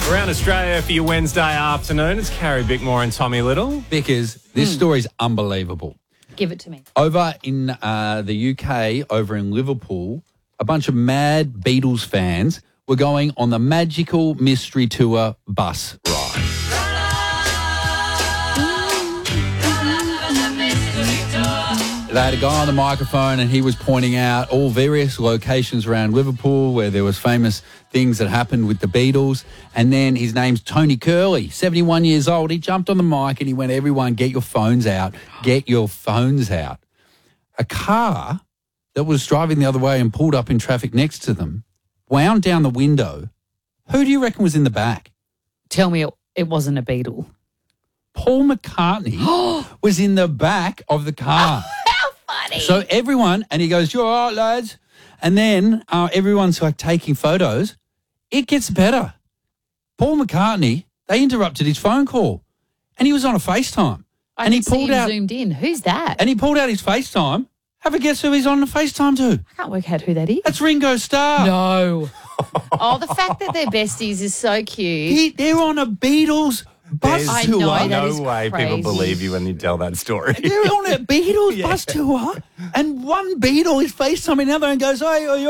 Around Australia for your Wednesday afternoon, it's Carrie Bickmore and Tommy Little. Because this story's unbelievable. Give it to me. Over in the UK, over in Liverpool, a bunch of mad Beatles fans were going on the Magical Mystery Tour bus ride. They had a guy on the microphone and he was pointing out all various locations around Liverpool where there was famous things that happened with the Beatles. And then his name's Tony Curley, 71 years old. He jumped on the mic and he went, everyone, get your phones out. Get your phones out. A car that was driving the other way and pulled up in traffic next to them wound down the window. Who do you reckon was in the back? Tell me it wasn't a Beatle. Paul McCartney was in the back of the car. So everyone, and he goes, "You all right, lads?" And then everyone's like taking photos. It gets better. Paul McCartney, they interrupted his phone call and he was on a FaceTime. And he pulled out, zoomed in. Who's that? And he pulled out his FaceTime. Have a guess who he's on the FaceTime to? I can't work out who that is. That's Ringo Starr. No. Oh, the fact that they're besties is so cute. They're on a Beatles bus There's tour. no way crazy. people believe you when you tell that story. They're on a Beatles bus tour and one Beatle is FaceTiming another and goes, "Hey, are you